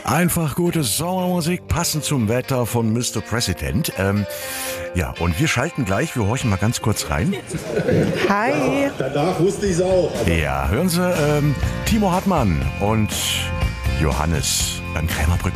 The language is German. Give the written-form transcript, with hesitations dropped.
Einfach gute Sommermusik, passend zum Wetter von Mr. President. Ja, und wir schalten gleich, wir horchen mal ganz kurz rein. Hi. Danach wusste ich es auch. Ja, hören Sie, Timo Hartmann und Johannes beim Krämerbrücken.